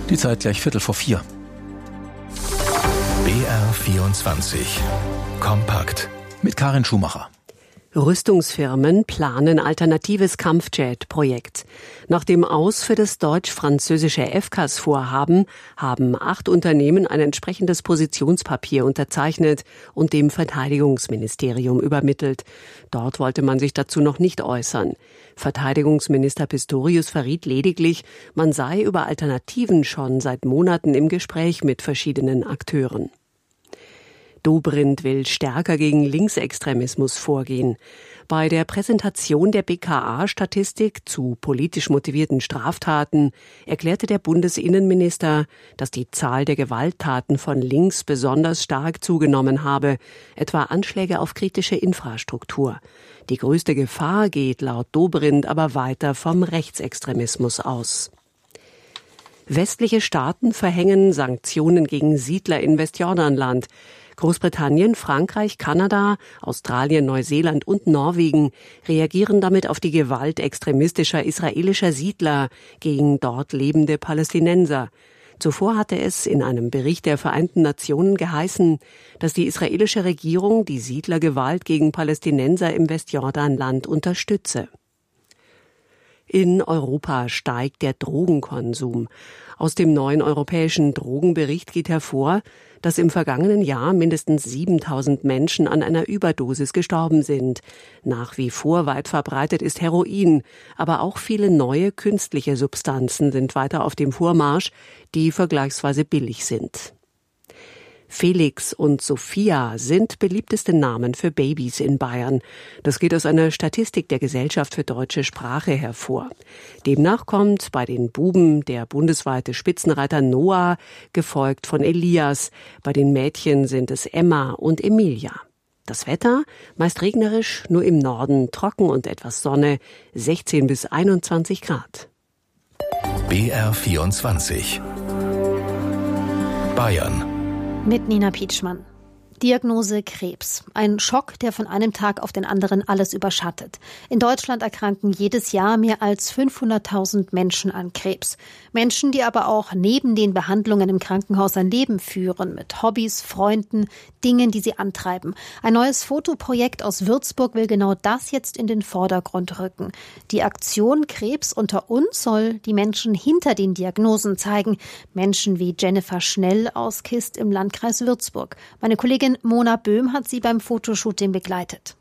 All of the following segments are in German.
Die Zeit gleich 3:45. BR24 Kompakt Mit Karin Schumacher. Rüstungsfirmen planen alternatives Kampfjet-Projekt. Nach dem Aus für das deutsch-französische FCAS-Vorhaben haben 8 Unternehmen ein entsprechendes Positionspapier unterzeichnet und dem Verteidigungsministerium übermittelt. Dort wollte man sich dazu noch nicht äußern. Verteidigungsminister Pistorius verriet lediglich, man sei über Alternativen schon seit Monaten im Gespräch mit verschiedenen Akteuren. Dobrindt will stärker gegen Linksextremismus vorgehen. Bei der Präsentation der BKA-Statistik zu politisch motivierten Straftaten erklärte der Bundesinnenminister, dass die Zahl der Gewalttaten von links besonders stark zugenommen habe, etwa Anschläge auf kritische Infrastruktur. Die größte Gefahr geht laut Dobrindt aber weiter vom Rechtsextremismus aus. Westliche Staaten verhängen Sanktionen gegen Siedler in Westjordanland. Großbritannien, Frankreich, Kanada, Australien, Neuseeland und Norwegen reagieren damit auf die Gewalt extremistischer israelischer Siedler gegen dort lebende Palästinenser. Zuvor hatte es in einem Bericht der Vereinten Nationen geheißen, dass die israelische Regierung die Siedlergewalt gegen Palästinenser im Westjordanland unterstütze. In Europa steigt der Drogenkonsum. Aus dem neuen europäischen Drogenbericht geht hervor, dass im vergangenen Jahr mindestens 7.000 Menschen an einer Überdosis gestorben sind. Nach wie vor weit verbreitet ist Heroin, aber auch viele neue künstliche Substanzen sind weiter auf dem Vormarsch, die vergleichsweise billig sind. Felix und Sophia sind beliebteste Namen für Babys in Bayern. Das geht aus einer Statistik der Gesellschaft für deutsche Sprache hervor. Demnach kommt bei den Buben der bundesweite Spitzenreiter Noah, gefolgt von Elias. Bei den Mädchen sind es Emma und Emilia. Das Wetter, meist regnerisch, nur im Norden trocken und etwas Sonne, 16 bis 21 Grad. BR24 Bayern mit Nina Pietschmann. Diagnose Krebs. Ein Schock, der von einem Tag auf den anderen alles überschattet. In Deutschland erkranken jedes Jahr mehr als 500.000 Menschen an Krebs. Menschen, die aber auch neben den Behandlungen im Krankenhaus ein Leben führen, mit Hobbys, Freunden, Dingen, die sie antreiben. Ein neues Fotoprojekt aus Würzburg will genau das jetzt in den Vordergrund rücken. Die Aktion Krebs unter uns soll die Menschen hinter den Diagnosen zeigen. Menschen wie Jennifer Schnell aus Kist im Landkreis Würzburg. Meine Kollegin Mona Böhm hat sie beim Fotoshooting begleitet.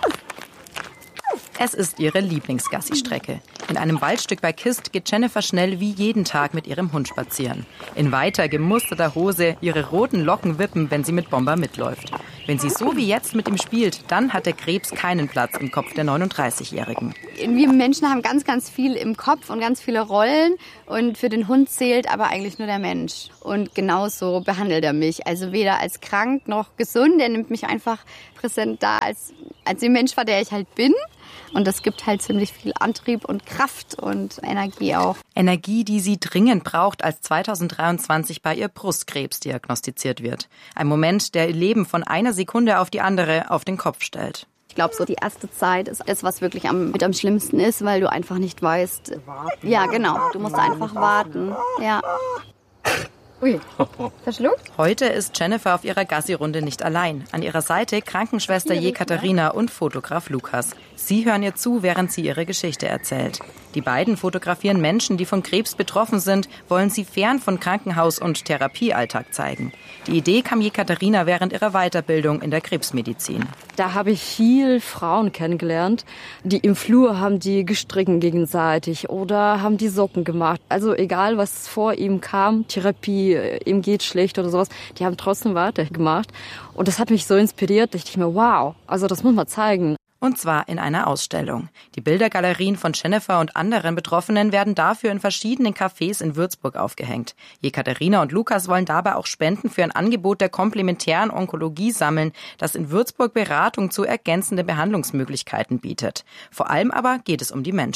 Es ist ihre Lieblingsgassi-Strecke. In einem Waldstück bei Kist geht Jennifer Schnell wie jeden Tag mit ihrem Hund spazieren. In weiter gemusterter Hose, ihre roten Locken wippen, wenn sie mit Bomber mitläuft. Wenn sie so wie jetzt mit ihm spielt, dann hat der Krebs keinen Platz im Kopf der 39-Jährigen. Wir Menschen haben ganz, ganz viel im Kopf und ganz viele Rollen. Und für den Hund zählt aber eigentlich nur der Mensch. Und genauso behandelt er mich. Also weder als krank noch gesund. Er nimmt mich einfach präsent da als der Mensch war, der ich halt bin. Und das gibt halt ziemlich viel Antrieb und Kraft und Energie auch. Energie, die sie dringend braucht, als 2023 bei ihr Brustkrebs diagnostiziert wird. Ein Moment, der ihr Leben von einer Sekunde auf die andere auf den Kopf stellt. Ich glaube, so die erste Zeit ist das, was wirklich am schlimmsten ist, weil du einfach nicht weißt. Ja, genau. Du musst einfach warten. Ja. Ui, verschluckt? Heute ist Jennifer auf ihrer Gassi-Runde nicht allein. An ihrer Seite Krankenschwester Jekaterina und Fotograf Lukas. Sie hören ihr zu, während sie ihre Geschichte erzählt. Die beiden fotografieren Menschen, die von Krebs betroffen sind, wollen sie fern von Krankenhaus- und Therapiealltag zeigen. Die Idee kam Jekaterina während ihrer Weiterbildung in der Krebsmedizin. Da habe ich viel Frauen kennengelernt, die im Flur haben die gestritten gegenseitig oder haben die Socken gemacht. Also egal, was vor ihm kam, Therapie, ihm geht schlecht oder sowas, die haben trotzdem weitergemacht. Und das hat mich so inspiriert, da dachte ich mir, wow, also das muss man zeigen. Und zwar in einer Ausstellung. Die Bildergalerien von Jennifer und anderen Betroffenen werden dafür in verschiedenen Cafés in Würzburg aufgehängt. Jekaterina und Lukas wollen dabei auch Spenden für ein Angebot der komplementären Onkologie sammeln, das in Würzburg Beratung zu ergänzenden Behandlungsmöglichkeiten bietet. Vor allem aber geht es um die Menschen.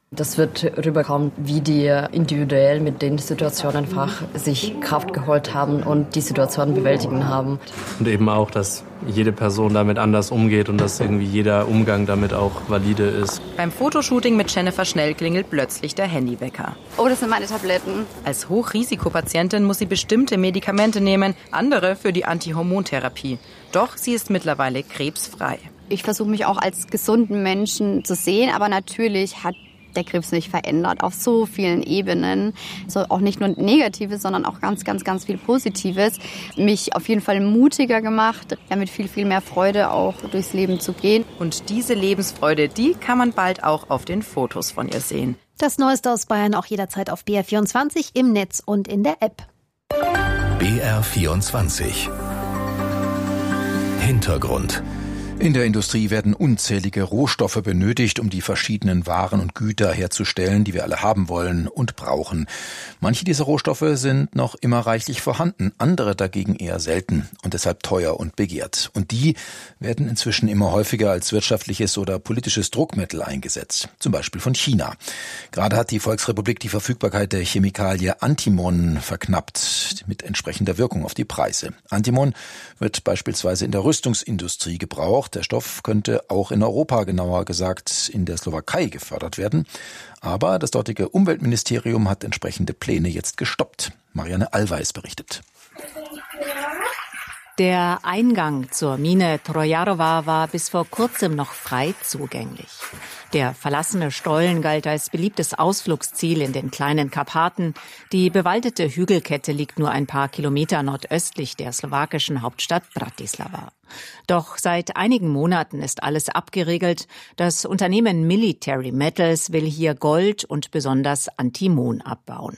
Das wird rüberkommen, wie die individuell mit den Situationen einfach sich Kraft geholt haben und die Situation bewältigen haben. Und eben auch, dass jede Person damit anders umgeht und dass irgendwie jeder Umgang damit auch valide ist. Beim Fotoshooting mit Jennifer Schnell klingelt plötzlich der Handywecker. Oh, das sind meine Tabletten. Als Hochrisikopatientin muss sie bestimmte Medikamente nehmen, andere für die Antihormontherapie. Doch sie ist mittlerweile krebsfrei. Ich versuche mich auch als gesunden Menschen zu sehen, aber natürlich hat der Krebs mich verändert auf so vielen Ebenen. So auch nicht nur Negatives, sondern auch ganz, ganz, ganz viel Positives. Mich auf jeden Fall mutiger gemacht, mit viel, viel mehr Freude auch durchs Leben zu gehen. Und diese Lebensfreude, die kann man bald auch auf den Fotos von ihr sehen. Das Neueste aus Bayern auch jederzeit auf BR24 im Netz und in der App. BR24 Hintergrund. In der Industrie werden unzählige Rohstoffe benötigt, um die verschiedenen Waren und Güter herzustellen, die wir alle haben wollen und brauchen. Manche dieser Rohstoffe sind noch immer reichlich vorhanden, andere dagegen eher selten und deshalb teuer und begehrt. Und die werden inzwischen immer häufiger als wirtschaftliches oder politisches Druckmittel eingesetzt, zum Beispiel von China. Gerade hat die Volksrepublik die Verfügbarkeit der Chemikalie Antimon verknappt, mit entsprechender Wirkung auf die Preise. Antimon wird beispielsweise in der Rüstungsindustrie gebraucht. Der Stoff könnte auch in Europa, genauer gesagt in der Slowakei, gefördert werden. Aber das dortige Umweltministerium hat entsprechende Pläne jetzt gestoppt. Marianne Allweis berichtet. Der Eingang zur Mine Trojarowa war bis vor kurzem noch frei zugänglich. Der verlassene Stollen galt als beliebtes Ausflugsziel in den kleinen Karpaten. Die bewaldete Hügelkette liegt nur ein paar Kilometer nordöstlich der slowakischen Hauptstadt Bratislava. Doch seit einigen Monaten ist alles abgeriegelt. Das Unternehmen Military Metals will hier Gold und besonders Antimon abbauen.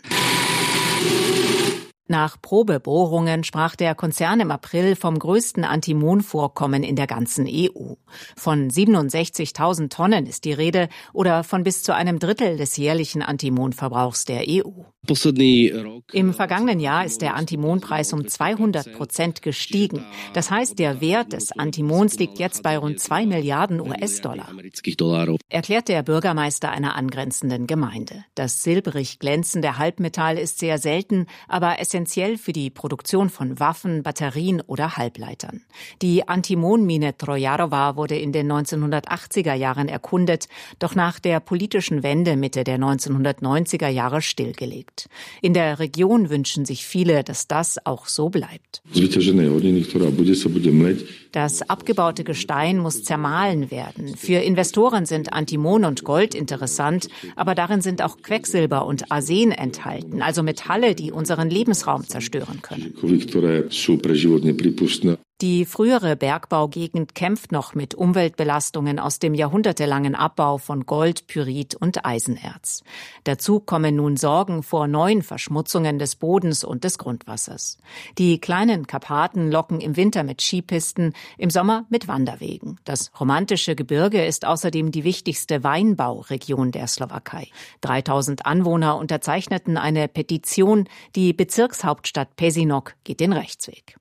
Nach Probebohrungen sprach der Konzern im April vom größten Antimonvorkommen in der ganzen EU. Von 67.000 Tonnen ist die Rede oder von bis zu einem Drittel des jährlichen Antimonverbrauchs der EU. Im vergangenen Jahr ist der Antimonpreis um 200% gestiegen. Das heißt, der Wert des Antimons liegt jetzt bei rund 2 Milliarden US-Dollar, erklärt der Bürgermeister einer angrenzenden Gemeinde. Das silbrig glänzende Halbmetall ist sehr selten, aber essentiell für die Produktion von Waffen, Batterien oder Halbleitern. Die Antimonmine Trojarowa wurde in den 1980er Jahren erkundet, doch nach der politischen Wende Mitte der 1990er Jahre stillgelegt. In der Region wünschen sich viele, dass das auch so bleibt. Das abgebaute Gestein muss zermahlen werden. Für Investoren sind Antimon und Gold interessant, aber darin sind auch Quecksilber und Arsen enthalten, also Metalle, die unseren Lebensraum zerstören können. Die frühere Bergbaugegend kämpft noch mit Umweltbelastungen aus dem jahrhundertelangen Abbau von Gold, Pyrit und Eisenerz. Dazu kommen nun Sorgen vor neuen Verschmutzungen des Bodens und des Grundwassers. Die kleinen Karpaten locken im Winter mit Skipisten, im Sommer mit Wanderwegen. Das romantische Gebirge ist außerdem die wichtigste Weinbauregion der Slowakei. 3000 Anwohner unterzeichneten eine Petition. Die Bezirkshauptstadt Pezinok geht den Rechtsweg.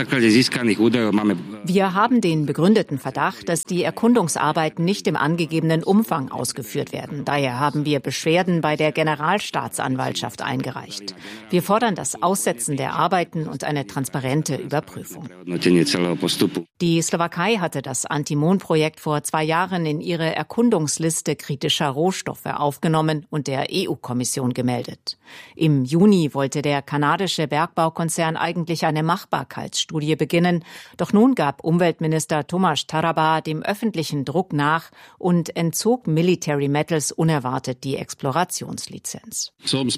Wir haben den begründeten Verdacht, dass die Erkundungsarbeiten nicht im angegebenen Umfang ausgeführt werden. Daher haben wir Beschwerden bei der Generalstaatsanwaltschaft eingereicht. Wir fordern das Aussetzen der Arbeiten und eine transparente Überprüfung. Die Slowakei hatte das Antimon-Projekt vor 2 Jahren in ihre Erkundungsliste kritischer Rohstoffe aufgenommen und der EU-Kommission gemeldet. Im Juni wollte der kanadische Bergbaukonzern eigentlich eine Machbarkeitsstudie beginnen, doch nun gab Umweltminister Tomáš Taraba dem öffentlichen Druck nach und entzog Military Metals unerwartet die Explorationslizenz.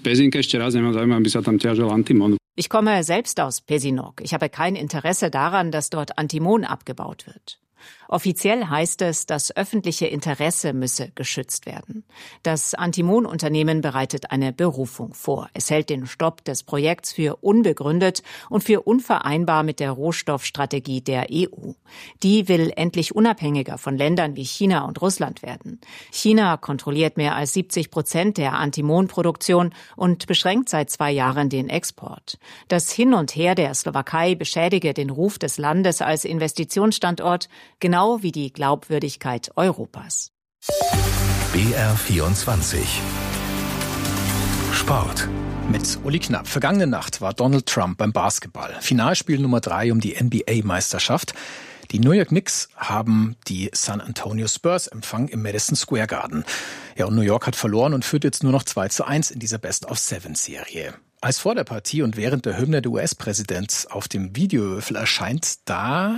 Ich komme selbst aus Pezinok. Ich habe kein Interesse daran, dass dort Antimon abgebaut wird. Offiziell heißt es, das öffentliche Interesse müsse geschützt werden. Das Antimon-Unternehmen bereitet eine Berufung vor. Es hält den Stopp des Projekts für unbegründet und für unvereinbar mit der Rohstoffstrategie der EU. Die will endlich unabhängiger von Ländern wie China und Russland werden. China kontrolliert mehr als 70% der Antimon-Produktion und beschränkt seit 2 Jahren den Export. Das Hin und Her der Slowakei beschädige den Ruf des Landes als Investitionsstandort, genau wie die Glaubwürdigkeit Europas. BR24 Sport. Mit Uli Knapp. Vergangene Nacht war Donald Trump beim Basketball. Finalspiel Nummer 3 um die NBA-Meisterschaft. Die New York Knicks haben die San Antonio Spurs empfangen im Madison Square Garden. Ja, und New York hat verloren und führt jetzt nur noch 2:1 in dieser Best-of-7-Serie. Als vor der Partie und während der Hymne der US-Präsident auf dem Videowürfel erscheint, da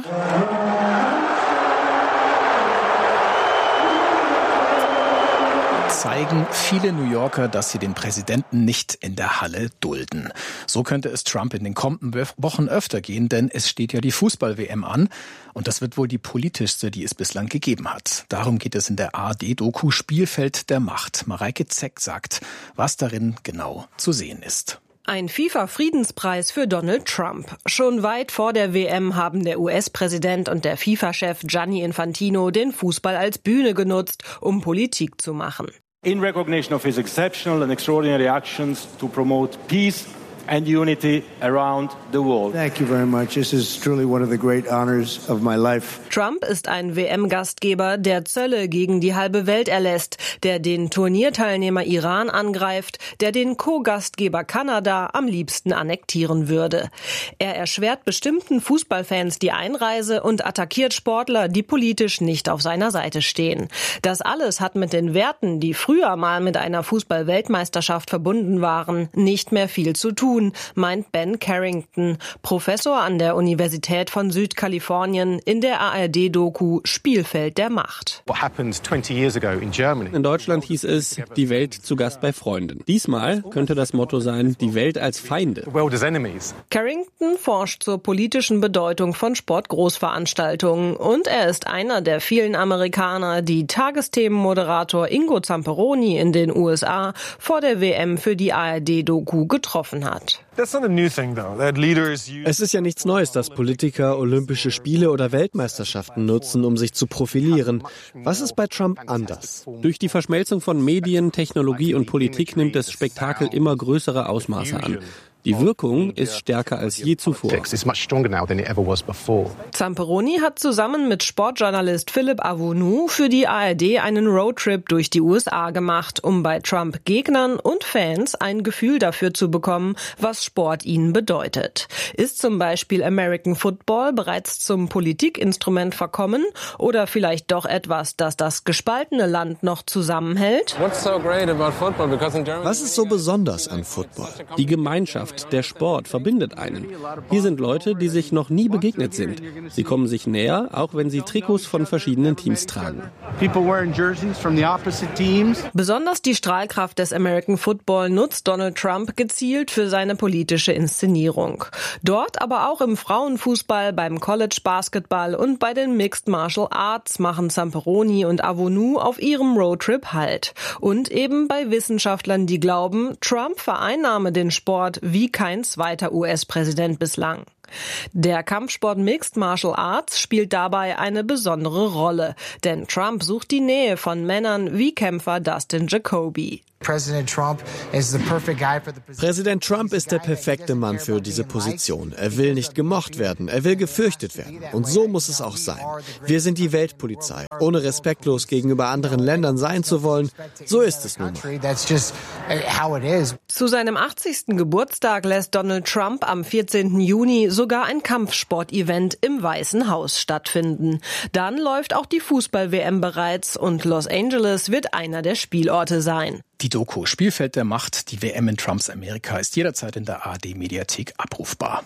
zeigen viele New Yorker, dass sie den Präsidenten nicht in der Halle dulden. So könnte es Trump in den kommenden Wochen öfter gehen, denn es steht ja die Fußball-WM an und das wird wohl die politischste, die es bislang gegeben hat. Darum geht es in der ARD-Doku Spielfeld der Macht. Mareike Zeck sagt, was darin genau zu sehen ist. Ein FIFA-Friedenspreis für Donald Trump. Schon weit vor der WM haben der US-Präsident und der FIFA-Chef Gianni Infantino den Fußball als Bühne genutzt, um Politik zu machen. In recognition of his exceptional and extraordinary actions to promote peace and unity around the world. Thank you very much. This is truly one of the great honors of my life. Trump ist ein WM-Gastgeber, der Zölle gegen die halbe Welt erlässt, der den Turnierteilnehmer Iran angreift, der den Co-Gastgeber Kanada am liebsten annektieren würde. Er erschwert bestimmten Fußballfans die Einreise und attackiert Sportler, die politisch nicht auf seiner Seite stehen. Das alles hat mit den Werten, die früher mal mit einer Fußball-Weltmeisterschaft verbunden waren, nicht mehr viel zu tun, meint Ben Carrington, Professor an der Universität von Südkalifornien, in der ARD-Doku Spielfeld der Macht. In Deutschland hieß es, die Welt zu Gast bei Freunden. Diesmal könnte das Motto sein, die Welt als Feinde. Carrington forscht zur politischen Bedeutung von Sportgroßveranstaltungen und er ist einer der vielen Amerikaner, die Tagesthemenmoderator Ingo Zamperoni in den USA vor der WM für die ARD-Doku getroffen hat. Es ist ja nichts Neues, dass Politiker Olympische Spiele oder Weltmeisterschaften nutzen, um sich zu profilieren. Was ist bei Trump anders? Durch die Verschmelzung von Medien, Technologie und Politik nimmt das Spektakel immer größere Ausmaße an. Die Wirkung ist stärker als je zuvor. Zamperoni hat zusammen mit Sportjournalist Philipp Avonu für die ARD einen Roadtrip durch die USA gemacht, um bei Trump-Gegnern und Fans ein Gefühl dafür zu bekommen, was Sport ihnen bedeutet. Ist zum Beispiel American Football bereits zum Politikinstrument verkommen oder vielleicht doch etwas, das das gespaltene Land noch zusammenhält? Was ist so besonders an Football? Die Gemeinschaft. Der Sport verbindet einen. Hier sind Leute, die sich noch nie begegnet sind. Sie kommen sich näher, auch wenn sie Trikots von verschiedenen Teams tragen. Besonders die Strahlkraft des American Football nutzt Donald Trump gezielt für seine politische Inszenierung. Dort, aber auch im Frauenfußball, beim College Basketball und bei den Mixed Martial Arts machen Zamperoni und Avonu auf ihrem Roadtrip Halt. Und eben bei Wissenschaftlern, die glauben, Trump vereinnahme den Sport wie kein zweiter US-Präsident bislang. Der Kampfsport Mixed Martial Arts spielt dabei eine besondere Rolle, denn Trump sucht die Nähe von Männern wie Kämpfer Dustin Jacoby. Präsident Trump ist der perfekte Mann für diese Position. Er will nicht gemocht werden, er will gefürchtet werden. Und so muss es auch sein. Wir sind die Weltpolizei. Ohne respektlos gegenüber anderen Ländern sein zu wollen, so ist es nun mal. Zu seinem 80. Geburtstag lässt Donald Trump am 14. Juni sogar ein Kampfsport-Event im Weißen Haus stattfinden. Dann läuft auch die Fußball-WM bereits und Los Angeles wird einer der Spielorte sein. Die Doku Spielfeld der Macht, die WM in Trumps Amerika, ist jederzeit in der ARD-Mediathek abrufbar.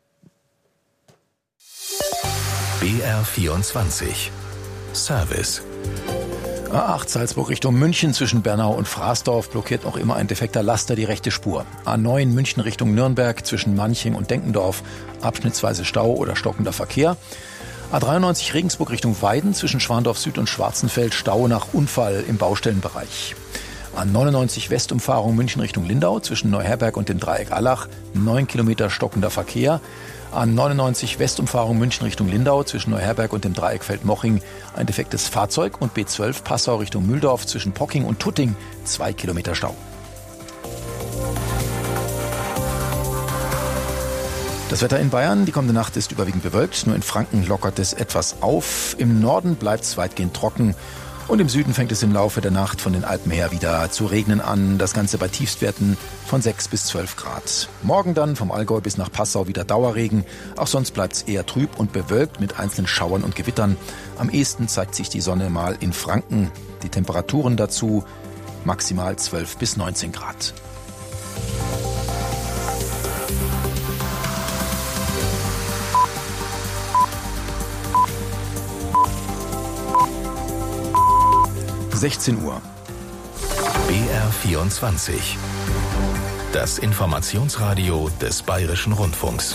BR24 Service. A8 Salzburg Richtung München zwischen Bernau und Fraßdorf blockiert noch immer ein defekter Laster die rechte Spur. A9 München Richtung Nürnberg zwischen Manching und Denkendorf abschnittsweise Stau oder stockender Verkehr. A93 Regensburg Richtung Weiden zwischen Schwandorf Süd und Schwarzenfeld Stau nach Unfall im Baustellenbereich. A99 Westumfahrung München Richtung Lindau zwischen Neuherberg und dem Dreieck Allach 9 Kilometer stockender Verkehr. A99 Westumfahrung München Richtung Lindau zwischen Neuherberg und dem Dreieck Feldmoching ein defektes Fahrzeug und B12 Passau Richtung Mühldorf zwischen Pocking und Tutting 2 Kilometer Stau. Das Wetter in Bayern, die kommende Nacht ist überwiegend bewölkt, nur in Franken lockert es etwas auf. Im Norden bleibt es weitgehend trocken Und im Süden fängt es im Laufe der Nacht von den Alpen her wieder zu regnen an. Das Ganze bei Tiefstwerten von 6 bis 12 Grad. Morgen dann vom Allgäu bis nach Passau wieder Dauerregen. Auch sonst bleibt es eher trüb und bewölkt mit einzelnen Schauern und Gewittern. Am ehesten zeigt sich die Sonne mal in Franken. Die Temperaturen dazu maximal 12 bis 19 Grad. Uhr. BR24. Das Informationsradio des Bayerischen Rundfunks.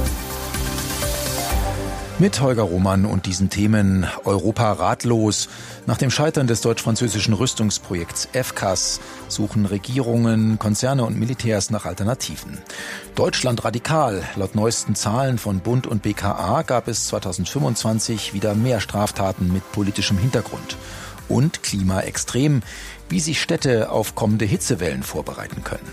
Mit Holger Roman und diesen Themen: Europa ratlos. Nach dem Scheitern des deutsch-französischen Rüstungsprojekts FCAS suchen Regierungen, Konzerne und Militärs nach Alternativen. Deutschland radikal. Laut neuesten Zahlen von Bund und BKA gab es 2025 wieder mehr Straftaten mit politischem Hintergrund. Und klimaextrem, wie sich Städte auf kommende Hitzewellen vorbereiten können.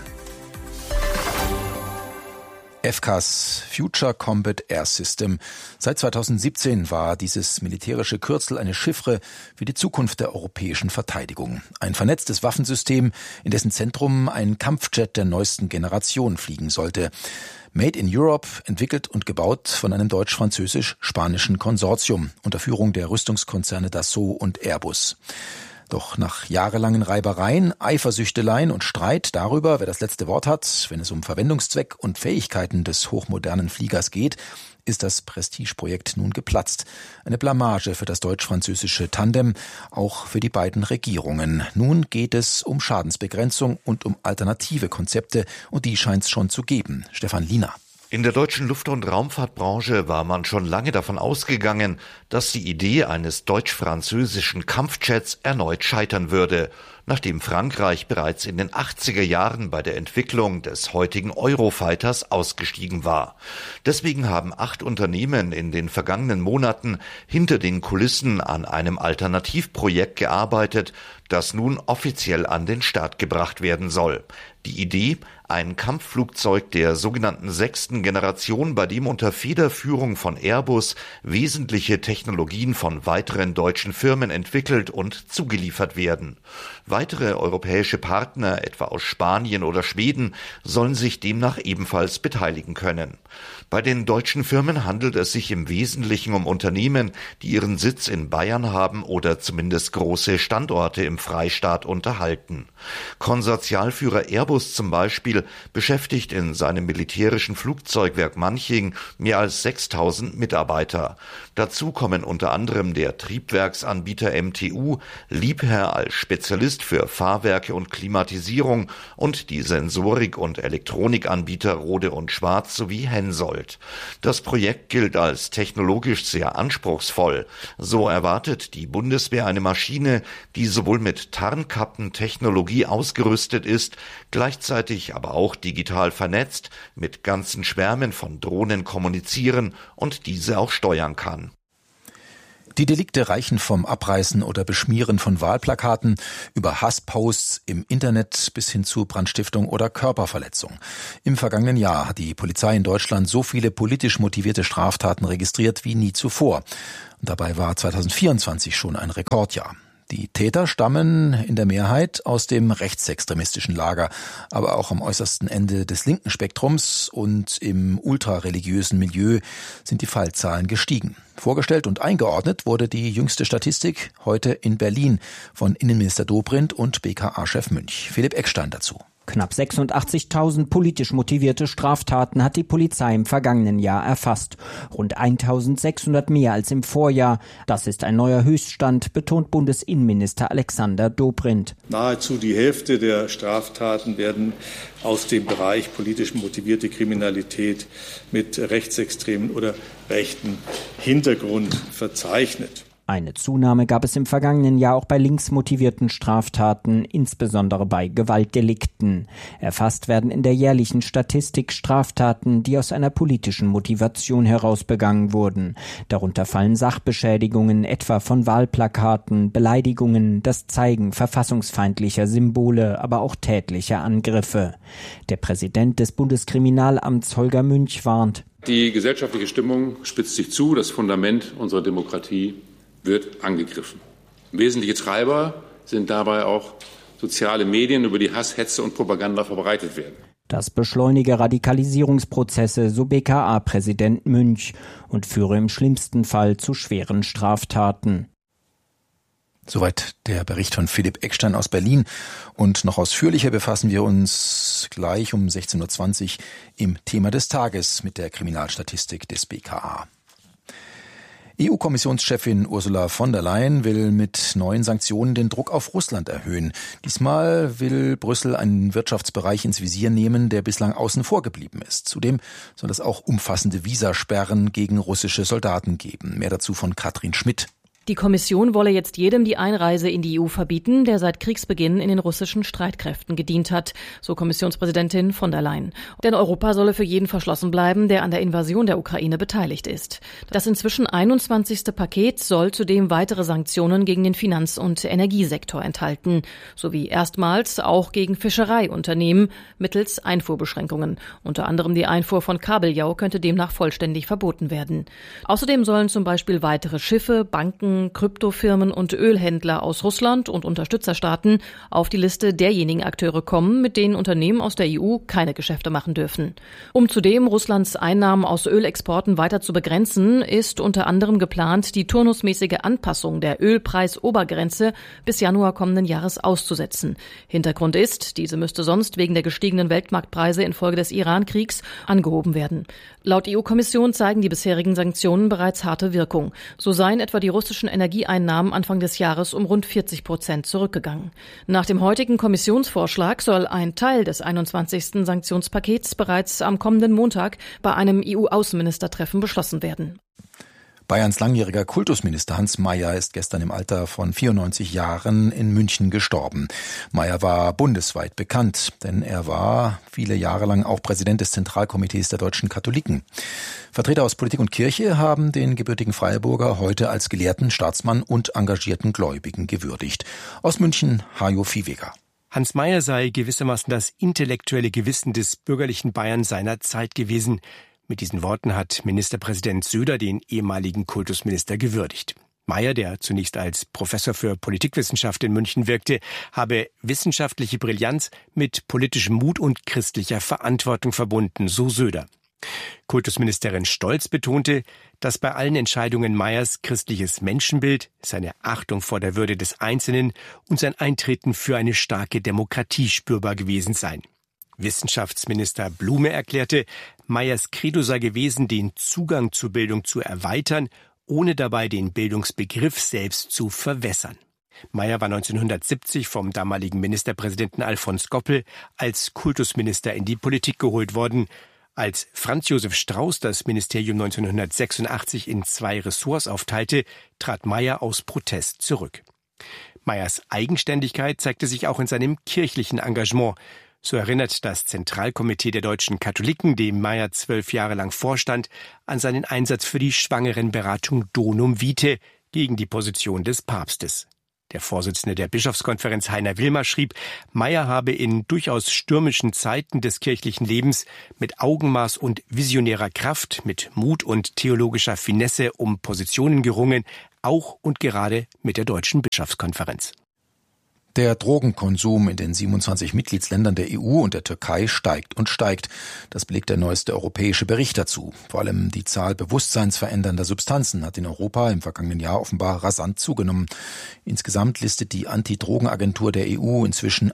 FCAS, Future Combat Air System. Seit 2017 war dieses militärische Kürzel eine Chiffre für die Zukunft der europäischen Verteidigung. Ein vernetztes Waffensystem, in dessen Zentrum ein Kampfjet der neuesten Generation fliegen sollte. Made in Europe, entwickelt und gebaut von einem deutsch-französisch-spanischen Konsortium unter Führung der Rüstungskonzerne Dassault und Airbus. Doch nach jahrelangen Reibereien, Eifersüchteleien und Streit darüber, wer das letzte Wort hat, wenn es um Verwendungszweck und Fähigkeiten des hochmodernen Fliegers geht, ist das Prestigeprojekt nun geplatzt. Eine Blamage für das deutsch-französische Tandem, auch für die beiden Regierungen. Nun geht es um Schadensbegrenzung und um alternative Konzepte, und die scheint es schon zu geben. Stefan Liener. In der deutschen Luft- und Raumfahrtbranche war man schon lange davon ausgegangen, dass die Idee eines deutsch-französischen Kampfjets erneut scheitern würde, nachdem Frankreich bereits in den 80er Jahren bei der Entwicklung des heutigen Eurofighters ausgestiegen war. Deswegen haben 8 Unternehmen in den vergangenen Monaten hinter den Kulissen an einem Alternativprojekt gearbeitet, das nun offiziell an den Start gebracht werden soll. Die Idee: ein Kampfflugzeug der sogenannten 6. Generation, bei dem unter Federführung von Airbus wesentliche Technologien von weiteren deutschen Firmen entwickelt und zugeliefert werden. Weitere europäische Partner, etwa aus Spanien oder Schweden, sollen sich demnach ebenfalls beteiligen können. Bei den deutschen Firmen handelt es sich im Wesentlichen um Unternehmen, die ihren Sitz in Bayern haben oder zumindest große Standorte im Freistaat unterhalten. Konsortialführer Airbus zum Beispiel beschäftigt in seinem militärischen Flugzeugwerk Manching mehr als 6.000 Mitarbeiter. Dazu kommen unter anderem der Triebwerksanbieter MTU, Liebherr als Spezialist für Fahrwerke und Klimatisierung und die Sensorik- und Elektronikanbieter Rohde & Schwarz sowie Hensoldt. Das Projekt gilt als technologisch sehr anspruchsvoll. So erwartet die Bundeswehr eine Maschine, die sowohl mit Tarnkappentechnologie ausgerüstet ist, gleichzeitig aber auch digital vernetzt, mit ganzen Schwärmen von Drohnen kommunizieren und diese auch steuern kann. Die Delikte reichen vom Abreißen oder Beschmieren von Wahlplakaten über Hassposts im Internet bis hin zu Brandstiftung oder Körperverletzung. Im vergangenen Jahr hat die Polizei in Deutschland so viele politisch motivierte Straftaten registriert wie nie zuvor. Und dabei war 2024 schon ein Rekordjahr. Die Täter stammen in der Mehrheit aus dem rechtsextremistischen Lager, aber auch am äußersten Ende des linken Spektrums und im ultrareligiösen Milieu sind die Fallzahlen gestiegen. Vorgestellt und eingeordnet wurde die jüngste Statistik heute in Berlin von Innenminister Dobrindt und BKA-Chef Münch. Philipp Eckstein dazu. Knapp 86.000 politisch motivierte Straftaten hat die Polizei im vergangenen Jahr erfasst. Rund 1.600 mehr als im Vorjahr. Das ist ein neuer Höchststand, betont Bundesinnenminister Alexander Dobrindt. Nahezu die Hälfte der Straftaten werden aus dem Bereich politisch motivierte Kriminalität mit rechtsextremen oder rechten Hintergrund verzeichnet. Eine Zunahme gab es im vergangenen Jahr auch bei linksmotivierten Straftaten, insbesondere bei Gewaltdelikten. Erfasst werden in der jährlichen Statistik Straftaten, die aus einer politischen Motivation heraus begangen wurden. Darunter fallen Sachbeschädigungen, etwa von Wahlplakaten, Beleidigungen, das Zeigen verfassungsfeindlicher Symbole, aber auch tätliche Angriffe. Der Präsident des Bundeskriminalamts Holger Münch warnt: Die gesellschaftliche Stimmung spitzt sich zu, das Fundament unserer Demokratie wird angegriffen. Wesentliche Treiber sind dabei auch soziale Medien, über die Hass, Hetze und Propaganda verbreitet werden. Das beschleunige Radikalisierungsprozesse, so BKA-Präsident Münch, und führe im schlimmsten Fall zu schweren Straftaten. Soweit der Bericht von Philipp Eckstein aus Berlin. Und noch ausführlicher befassen wir uns gleich um 16.20 Uhr im Thema des Tages mit der Kriminalstatistik des BKA. EU-Kommissionschefin Ursula von der Leyen will mit neuen Sanktionen den Druck auf Russland erhöhen. Diesmal will Brüssel einen Wirtschaftsbereich ins Visier nehmen, der bislang außen vor geblieben ist. Zudem soll es auch umfassende Visasperren gegen russische Soldaten geben. Mehr dazu von Katrin Schmidt. Die Kommission wolle jetzt jedem die Einreise in die EU verbieten, der seit Kriegsbeginn in den russischen Streitkräften gedient hat, so Kommissionspräsidentin von der Leyen. Denn Europa solle für jeden verschlossen bleiben, der an der Invasion der Ukraine beteiligt ist. Das inzwischen 21. Paket soll zudem weitere Sanktionen gegen den Finanz- und Energiesektor enthalten, sowie erstmals auch gegen Fischereiunternehmen mittels Einfuhrbeschränkungen. Unter anderem die Einfuhr von Kabeljau könnte demnach vollständig verboten werden. Außerdem sollen zum Beispiel weitere Schiffe, Banken, Kryptofirmen und Ölhändler aus Russland und Unterstützerstaaten auf die Liste derjenigen Akteure kommen, mit denen Unternehmen aus der EU keine Geschäfte machen dürfen. Um zudem Russlands Einnahmen aus Ölexporten weiter zu begrenzen, ist unter anderem geplant, die turnusmäßige Anpassung der Ölpreisobergrenze bis Januar kommenden Jahres auszusetzen. Hintergrund ist, diese müsste sonst wegen der gestiegenen Weltmarktpreise infolge des Iran-Kriegs angehoben werden. Laut EU-Kommission zeigen die bisherigen Sanktionen bereits harte Wirkung. So seien etwa die russischen Energieeinnahmen Anfang des Jahres um rund 40% zurückgegangen. Nach dem heutigen Kommissionsvorschlag soll ein Teil des 21. Sanktionspakets bereits am kommenden Montag bei einem EU-Außenministertreffen beschlossen werden. Bayerns langjähriger Kultusminister Hans Mayer ist gestern im Alter von 94 Jahren in München gestorben. Mayer war bundesweit bekannt, denn er war viele Jahre lang auch Präsident des Zentralkomitees der deutschen Katholiken. Vertreter aus Politik und Kirche haben den gebürtigen Freiburger heute als gelehrten Staatsmann und engagierten Gläubigen gewürdigt. Aus München, Hajo Viehweger. Hans Mayer sei gewissermaßen das intellektuelle Gewissen des bürgerlichen Bayern seiner Zeit gewesen. Mit diesen Worten hat Ministerpräsident Söder den ehemaligen Kultusminister gewürdigt. Mayer, der zunächst als Professor für Politikwissenschaft in München wirkte, habe wissenschaftliche Brillanz mit politischem Mut und christlicher Verantwortung verbunden, so Söder. Kultusministerin Stolz betonte, dass bei allen Entscheidungen Mayers christliches Menschenbild, seine Achtung vor der Würde des Einzelnen und sein Eintreten für eine starke Demokratie spürbar gewesen seien. Wissenschaftsminister Blume erklärte, Mayers Credo sei gewesen, den Zugang zur Bildung zu erweitern, ohne dabei den Bildungsbegriff selbst zu verwässern. Mayer war 1970 vom damaligen Ministerpräsidenten Alfons Goppel als Kultusminister in die Politik geholt worden. Als Franz Josef Strauß das Ministerium 1986 in 2 Ressorts aufteilte, trat Mayer aus Protest zurück. Mayers Eigenständigkeit zeigte sich auch in seinem kirchlichen Engagement. So erinnert das Zentralkomitee der deutschen Katholiken, dem Mayer 12 Jahre lang vorstand, an seinen Einsatz für die Schwangerenberatung Donum Vitae gegen die Position des Papstes. Der Vorsitzende der Bischofskonferenz Heiner Wilmer schrieb, Mayer habe in durchaus stürmischen Zeiten des kirchlichen Lebens mit Augenmaß und visionärer Kraft, mit Mut und theologischer Finesse um Positionen gerungen, auch und gerade mit der Deutschen Bischofskonferenz. Der Drogenkonsum in den 27 Mitgliedsländern der EU und der Türkei steigt und steigt. Das belegt der neueste europäische Bericht dazu. Vor allem die Zahl bewusstseinsverändernder Substanzen hat in Europa im vergangenen Jahr offenbar rasant zugenommen. Insgesamt listet die Antidrogenagentur der EU inzwischen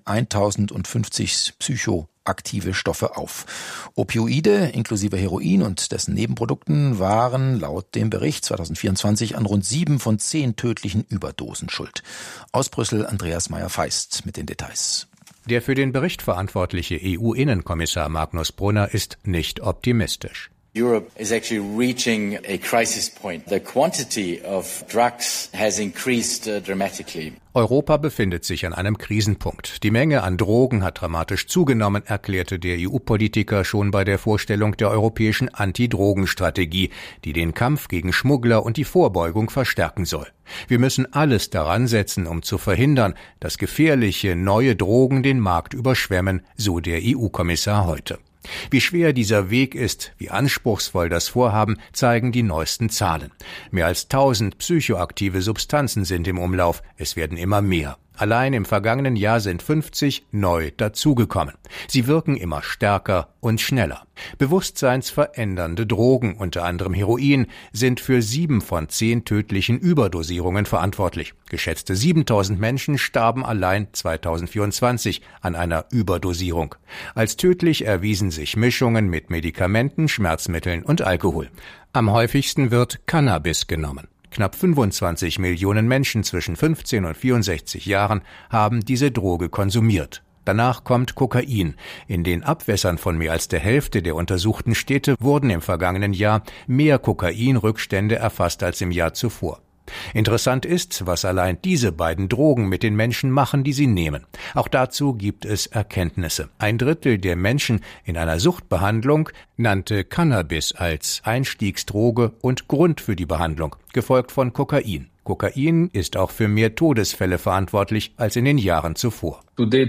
1050 psychoaktive Stoffe auf. Opioide inklusive Heroin und dessen Nebenprodukten waren laut dem Bericht 2024 an rund 7 von 10 tödlichen Überdosen schuld. Aus Brüssel Andreas Meyer-Feist mit den Details. Der für den Bericht verantwortliche EU-Innenkommissar Magnus Brunner ist nicht optimistisch. Europe is actually reaching a crisis point. The quantity of drugs has increased dramatically. Europa befindet sich an einem Krisenpunkt. Die Menge an Drogen hat dramatisch zugenommen, erklärte der EU-Politiker schon bei der Vorstellung der europäischen Anti-Drogen-Strategie, die den Kampf gegen Schmuggler und die Vorbeugung verstärken soll. Wir müssen alles daran setzen, um zu verhindern, dass gefährliche neue Drogen den Markt überschwemmen, so der EU-Kommissar heute. Wie schwer dieser Weg ist, wie anspruchsvoll das Vorhaben, zeigen die neuesten Zahlen. Mehr als 1000 psychoaktive Substanzen sind im Umlauf. Es werden immer mehr. Allein im vergangenen Jahr sind 50 neu dazugekommen. Sie wirken immer stärker und schneller. Bewusstseinsverändernde Drogen, unter anderem Heroin, sind für 7 von 10 tödlichen Überdosierungen verantwortlich. Geschätzte 7000 Menschen starben allein 2024 an einer Überdosierung. Als tödlich erwiesen sich Mischungen mit Medikamenten, Schmerzmitteln und Alkohol. Am häufigsten wird Cannabis genommen. Knapp 25 Millionen Menschen zwischen 15 und 64 Jahren haben diese Droge konsumiert. Danach kommt Kokain. In den Abwässern von mehr als der Hälfte der untersuchten Städte wurden im vergangenen Jahr mehr Kokainrückstände erfasst als im Jahr zuvor. Interessant ist, was allein diese beiden Drogen mit den Menschen machen, die sie nehmen. Auch dazu gibt es Erkenntnisse. 1/3 der Menschen in einer Suchtbehandlung nannte Cannabis als Einstiegsdroge und Grund für die Behandlung, gefolgt von Kokain. Kokain ist auch für mehr Todesfälle verantwortlich als in den Jahren zuvor.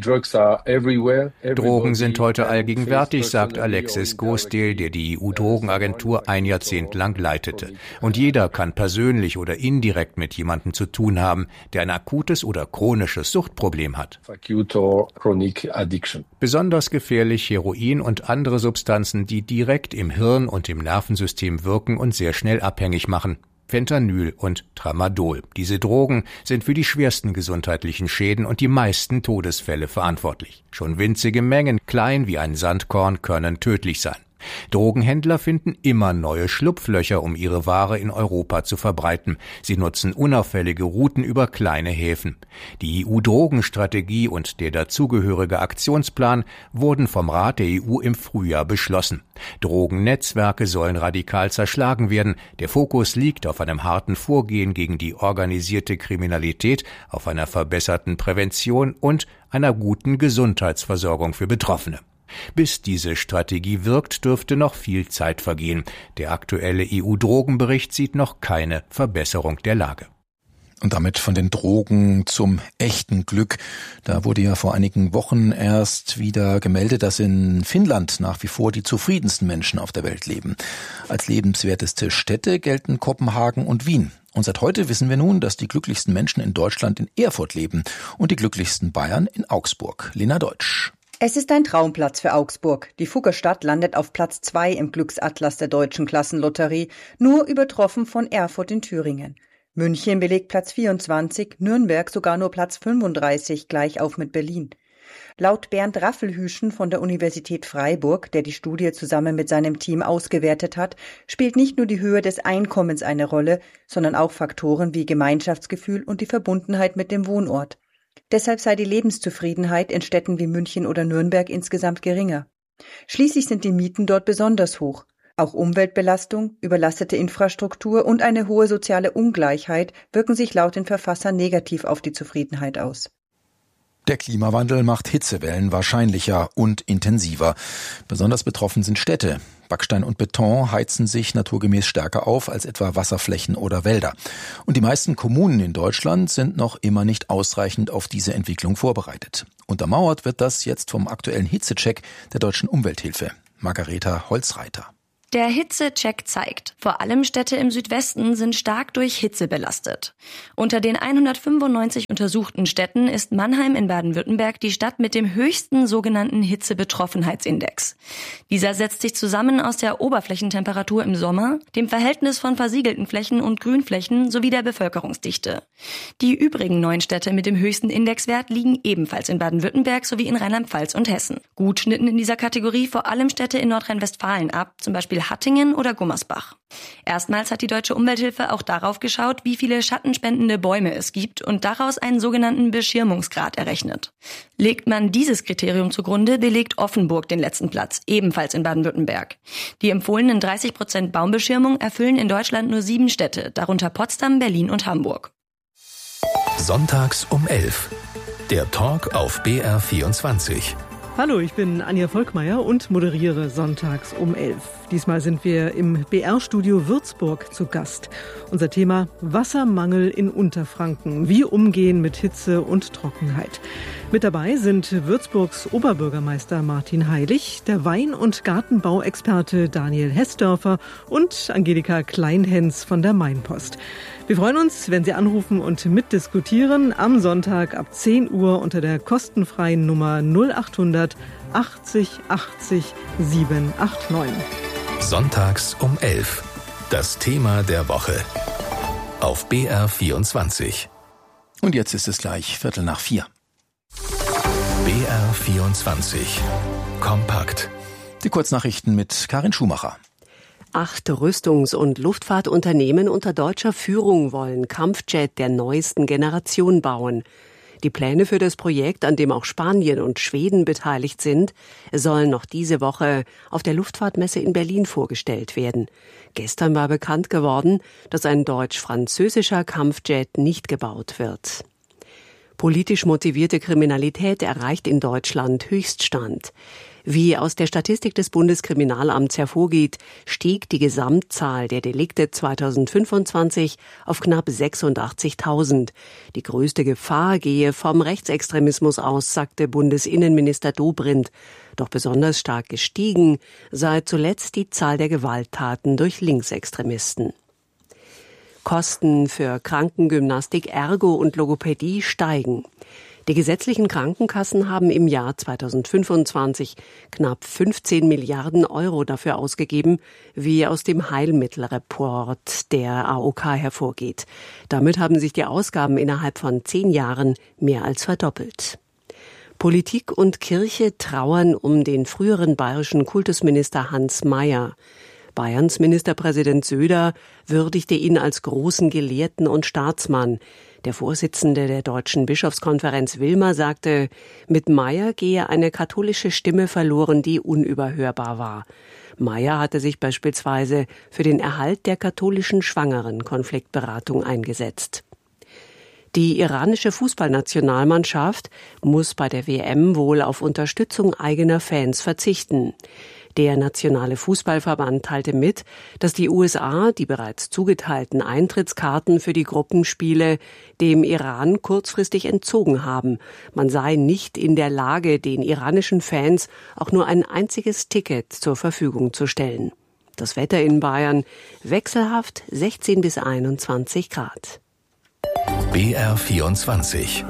Drogen sind heute allgegenwärtig, sagt Alexis Gosdale, der die EU-Drogenagentur ein Jahrzehnt lang leitete. Und jeder kann persönlich oder indirekt mit jemandem zu tun haben, der ein akutes oder chronisches Suchtproblem hat. Besonders gefährlich Heroin und andere Substanzen, die direkt im Hirn und im Nervensystem wirken und sehr schnell abhängig machen. Fentanyl und Tramadol. Diese Drogen sind für die schwersten gesundheitlichen Schäden und die meisten Todesfälle verantwortlich. Schon winzige Mengen, klein wie ein Sandkorn, können tödlich sein. Drogenhändler finden immer neue Schlupflöcher, um ihre Ware in Europa zu verbreiten. Sie nutzen unauffällige Routen über kleine Häfen. Die EU-Drogenstrategie und der dazugehörige Aktionsplan wurden vom Rat der EU im Frühjahr beschlossen. Drogennetzwerke sollen radikal zerschlagen werden. Der Fokus liegt auf einem harten Vorgehen gegen die organisierte Kriminalität, auf einer verbesserten Prävention und einer guten Gesundheitsversorgung für Betroffene. Bis diese Strategie wirkt, dürfte noch viel Zeit vergehen. Der aktuelle EU-Drogenbericht sieht noch keine Verbesserung der Lage. Und damit von den Drogen zum echten Glück. Da wurde ja vor einigen Wochen erst wieder gemeldet, dass in Finnland nach wie vor die zufriedensten Menschen auf der Welt leben. Als lebenswerteste Städte gelten Kopenhagen und Wien. Und seit heute wissen wir nun, dass die glücklichsten Menschen in Deutschland in Erfurt leben und die glücklichsten Bayern in Augsburg. Lena Deutsch. Es ist ein Traumplatz für Augsburg. Die Fuggerstadt landet auf Platz 2 im Glücksatlas der Deutschen Klassenlotterie, nur übertroffen von Erfurt in Thüringen. München belegt Platz 24, Nürnberg sogar nur Platz 35, gleich auf mit Berlin. Laut Bernd Raffelhüschen von der Universität Freiburg, der die Studie zusammen mit seinem Team ausgewertet hat, spielt nicht nur die Höhe des Einkommens eine Rolle, sondern auch Faktoren wie Gemeinschaftsgefühl und die Verbundenheit mit dem Wohnort. Deshalb sei die Lebenszufriedenheit in Städten wie München oder Nürnberg insgesamt geringer. Schließlich sind die Mieten dort besonders hoch. Auch Umweltbelastung, überlastete Infrastruktur und eine hohe soziale Ungleichheit wirken sich laut den Verfassern negativ auf die Zufriedenheit aus. Der Klimawandel macht Hitzewellen wahrscheinlicher und intensiver. Besonders betroffen sind Städte. Backstein und Beton heizen sich naturgemäß stärker auf als etwa Wasserflächen oder Wälder. Und die meisten Kommunen in Deutschland sind noch immer nicht ausreichend auf diese Entwicklung vorbereitet. Untermauert wird das jetzt vom aktuellen Hitzecheck der Deutschen Umwelthilfe. Margareta Holzreiter. Der Hitzecheck zeigt, vor allem Städte im Südwesten sind stark durch Hitze belastet. Unter den 195 untersuchten Städten ist Mannheim in Baden-Württemberg die Stadt mit dem höchsten sogenannten Hitzebetroffenheitsindex. Dieser setzt sich zusammen aus der Oberflächentemperatur im Sommer, dem Verhältnis von versiegelten Flächen und Grünflächen sowie der Bevölkerungsdichte. Die übrigen 9 Städte mit dem höchsten Indexwert liegen ebenfalls in Baden-Württemberg sowie in Rheinland-Pfalz und Hessen. Gut schnitten in dieser Kategorie vor allem Städte in Nordrhein-Westfalen ab, zum Beispiel Hattingen oder Gummersbach. Erstmals hat die Deutsche Umwelthilfe auch darauf geschaut, wie viele schattenspendende Bäume es gibt und daraus einen sogenannten Beschirmungsgrad errechnet. Legt man dieses Kriterium zugrunde, belegt Offenburg den letzten Platz, ebenfalls in Baden-Württemberg. Die empfohlenen 30% Baumbeschirmung erfüllen in Deutschland nur 7 Städte, darunter Potsdam, Berlin und Hamburg. Sonntags um 11. Der Talk auf BR24. Hallo, ich bin Anja Volkmeier und moderiere Sonntags um 11. Diesmal sind wir im BR-Studio Würzburg zu Gast. Unser Thema: Wassermangel in Unterfranken. Wie umgehen mit Hitze und Trockenheit. Mit dabei sind Würzburgs Oberbürgermeister Martin Heilig, der Wein- und Gartenbauexperte Daniel Hessdörfer und Angelika Kleinhens von der Mainpost. Wir freuen uns, wenn Sie anrufen und mitdiskutieren am Sonntag ab 10 Uhr unter der kostenfreien Nummer 0800 80 80 789. Sonntags um 11. Das Thema der Woche. Auf BR24. Und jetzt ist es gleich 3:45. BR24. Kompakt. Die Kurznachrichten mit Karin Schumacher. 8 Rüstungs- und Luftfahrtunternehmen unter deutscher Führung wollen Kampfjet der neuesten Generation bauen. Die Pläne für das Projekt, an dem auch Spanien und Schweden beteiligt sind, sollen noch diese Woche auf der Luftfahrtmesse in Berlin vorgestellt werden. Gestern war bekannt geworden, dass ein deutsch-französischer Kampfjet nicht gebaut wird. Politisch motivierte Kriminalität erreicht in Deutschland Höchststand. Wie aus der Statistik des Bundeskriminalamts hervorgeht, stieg die Gesamtzahl der Delikte 2025 auf knapp 86.000. Die größte Gefahr gehe vom Rechtsextremismus aus, sagte Bundesinnenminister Dobrindt. Doch besonders stark gestiegen sei zuletzt die Zahl der Gewalttaten durch Linksextremisten. Kosten für Krankengymnastik, Ergo und Logopädie steigen. Die gesetzlichen Krankenkassen haben im Jahr 2025 knapp 15 Milliarden Euro dafür ausgegeben, wie aus dem Heilmittelreport der AOK hervorgeht. Damit haben sich die Ausgaben innerhalb von 10 Jahren mehr als verdoppelt. Politik und Kirche trauern um den früheren bayerischen Kultusminister Hans Mayer. Bayerns Ministerpräsident Söder würdigte ihn als großen Gelehrten und Staatsmann. Der Vorsitzende der Deutschen Bischofskonferenz Wilmer sagte, mit Mayer gehe eine katholische Stimme verloren, die unüberhörbar war. Mayer hatte sich beispielsweise für den Erhalt der katholischen Schwangerenkonfliktberatung eingesetzt. Die iranische Fußballnationalmannschaft muss bei der WM wohl auf Unterstützung eigener Fans verzichten. Der Nationale Fußballverband teilte mit, dass die USA die bereits zugeteilten Eintrittskarten für die Gruppenspiele dem Iran kurzfristig entzogen haben. Man sei nicht in der Lage, den iranischen Fans auch nur ein einziges Ticket zur Verfügung zu stellen. Das Wetter in Bayern wechselhaft 16 bis 21 Grad. BR24.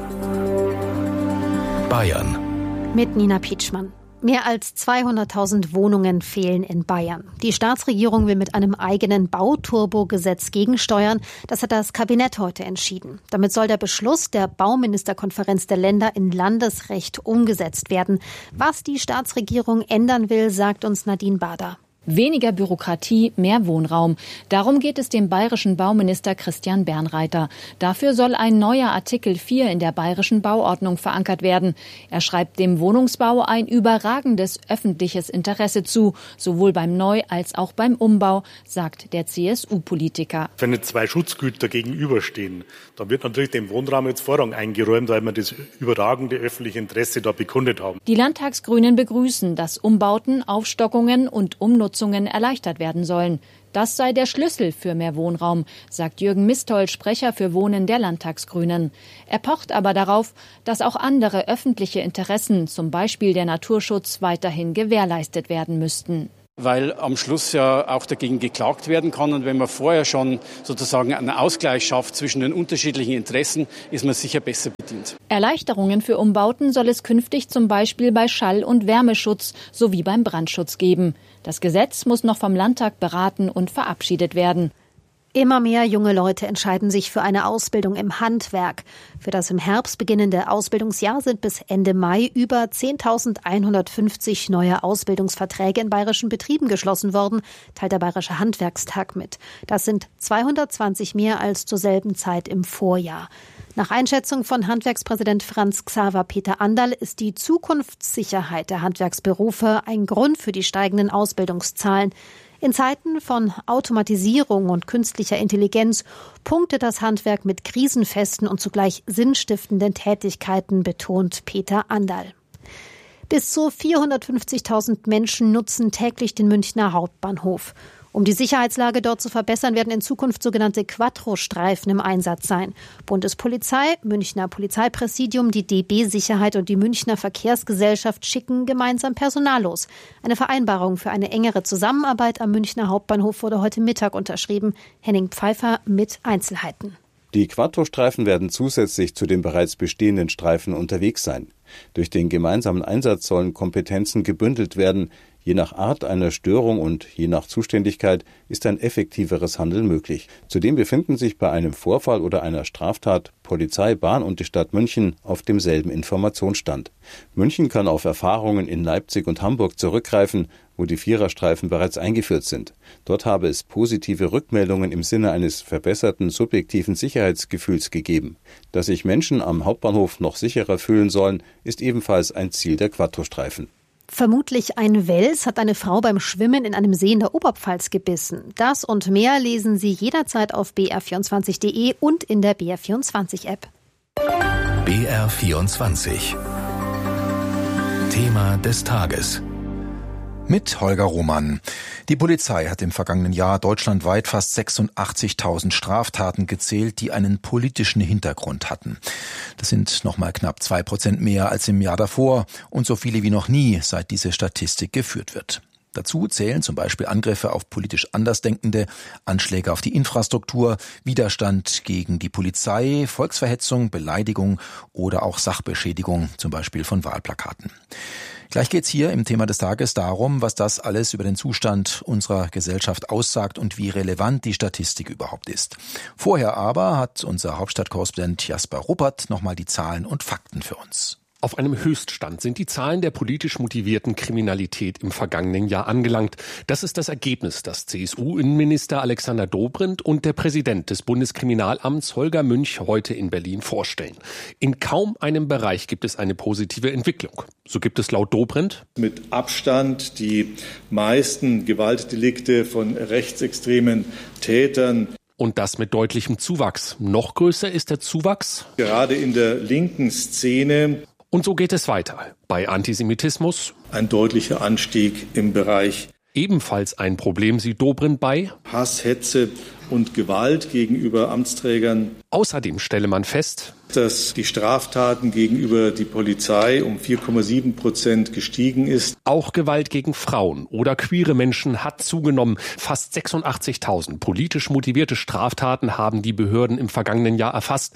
Bayern. Mit Nina Pietschmann. Mehr als 200.000 Wohnungen fehlen in Bayern. Die Staatsregierung will mit einem eigenen Bauturbo-Gesetz gegensteuern. Das hat das Kabinett heute entschieden. Damit soll der Beschluss der Bauministerkonferenz der Länder in Landesrecht umgesetzt werden. Was die Staatsregierung ändern will, sagt uns Nadine Bader. Weniger Bürokratie, mehr Wohnraum. Darum geht es dem bayerischen Bauminister Christian Bernreiter. Dafür soll ein neuer Artikel 4 in der bayerischen Bauordnung verankert werden. Er schreibt dem Wohnungsbau ein überragendes öffentliches Interesse zu, sowohl beim Neu- als auch beim Umbau, sagt der CSU-Politiker. Wenn jetzt 2 Schutzgüter gegenüberstehen, dann wird natürlich dem Wohnraum jetzt Vorrang eingeräumt, weil wir das überragende öffentliche Interesse da bekundet haben. Die Landtagsgrünen begrüßen, dass Umbauten, Aufstockungen und Umnutzungen erleichtert werden sollen. Das sei der Schlüssel für mehr Wohnraum, sagt Jürgen Mistoll, Sprecher für Wohnen der Landtagsgrünen. Er pocht aber darauf, dass auch andere öffentliche Interessen, zum Beispiel der Naturschutz, weiterhin gewährleistet werden müssten. Weil am Schluss ja auch dagegen geklagt werden kann. Und wenn man vorher schon sozusagen einen Ausgleich schafft zwischen den unterschiedlichen Interessen, ist man sicher besser bedient. Erleichterungen für Umbauten soll es künftig zum Beispiel bei Schall- und Wärmeschutz sowie beim Brandschutz geben. Das Gesetz muss noch vom Landtag beraten und verabschiedet werden. Immer mehr junge Leute entscheiden sich für eine Ausbildung im Handwerk. Für das im Herbst beginnende Ausbildungsjahr sind bis Ende Mai über 10.150 neue Ausbildungsverträge in bayerischen Betrieben geschlossen worden, teilt der Bayerische Handwerkstag mit. Das sind 220 mehr als zur selben Zeit im Vorjahr. Nach Einschätzung von Handwerkspräsident Franz Xaver Peter Anderl ist die Zukunftssicherheit der Handwerksberufe ein Grund für die steigenden Ausbildungszahlen. In Zeiten von Automatisierung und künstlicher Intelligenz punktet das Handwerk mit krisenfesten und zugleich sinnstiftenden Tätigkeiten, betont Peter Anderl. Bis zu 450.000 Menschen nutzen täglich den Münchner Hauptbahnhof. Um die Sicherheitslage dort zu verbessern, werden in Zukunft sogenannte Quattro-Streifen im Einsatz sein. Bundespolizei, Münchner Polizeipräsidium, die DB Sicherheit und die Münchner Verkehrsgesellschaft schicken gemeinsam Personal los. Eine Vereinbarung für eine engere Zusammenarbeit am Münchner Hauptbahnhof wurde heute Mittag unterschrieben. Henning Pfeiffer mit Einzelheiten. Die Quattro-Streifen werden zusätzlich zu den bereits bestehenden Streifen unterwegs sein. Durch den gemeinsamen Einsatz sollen Kompetenzen gebündelt werden. Je nach Art einer Störung und je nach Zuständigkeit ist ein effektiveres Handeln möglich. Zudem befinden sich bei einem Vorfall oder einer Straftat Polizei, Bahn und die Stadt München auf demselben Informationsstand. München kann auf Erfahrungen in Leipzig und Hamburg zurückgreifen, wo die Viererstreifen bereits eingeführt sind. Dort habe es positive Rückmeldungen im Sinne eines verbesserten subjektiven Sicherheitsgefühls gegeben. Dass sich Menschen am Hauptbahnhof noch sicherer fühlen sollen, ist ebenfalls ein Ziel der Quattro-Streifen. Vermutlich ein Wels hat eine Frau beim Schwimmen in einem See in der Oberpfalz gebissen. Das und mehr lesen Sie jederzeit auf br24.de und in der BR24-App. BR24 Thema des Tages. Mit Holger Roman. Die Polizei hat im vergangenen Jahr deutschlandweit fast 86.000 Straftaten gezählt, die einen politischen Hintergrund hatten. Das sind nochmal knapp 2% mehr als im Jahr davor und so viele wie noch nie, seit diese Statistik geführt wird. Dazu zählen zum Beispiel Angriffe auf politisch Andersdenkende, Anschläge auf die Infrastruktur, Widerstand gegen die Polizei, Volksverhetzung, Beleidigung oder auch Sachbeschädigung, zum Beispiel von Wahlplakaten. Gleich geht's hier im Thema des Tages darum, was das alles über den Zustand unserer Gesellschaft aussagt und wie relevant die Statistik überhaupt ist. Vorher aber hat unser Hauptstadtkorrespondent Jasper Ruppert nochmal die Zahlen und Fakten für uns. Auf einem Höchststand sind die Zahlen der politisch motivierten Kriminalität im vergangenen Jahr angelangt. Das ist das Ergebnis, das CSU-Innenminister Alexander Dobrindt und der Präsident des Bundeskriminalamts Holger Münch heute in Berlin vorstellen. In kaum einem Bereich gibt es eine positive Entwicklung. So gibt es laut Dobrindt mit Abstand die meisten Gewaltdelikte von rechtsextremen Tätern. Und das mit deutlichem Zuwachs. Noch größer ist der Zuwachs gerade in der linken Szene. Und so geht es weiter. Bei Antisemitismus ein deutlicher Anstieg im Bereich. Ebenfalls ein Problem sieht Dobrindt bei Hass, Hetze und Gewalt gegenüber Amtsträgern. Außerdem stelle man fest, dass die Straftaten gegenüber die Polizei um 4,7% gestiegen ist. Auch Gewalt gegen Frauen oder queere Menschen hat zugenommen. Fast 86.000 politisch motivierte Straftaten haben die Behörden im vergangenen Jahr erfasst.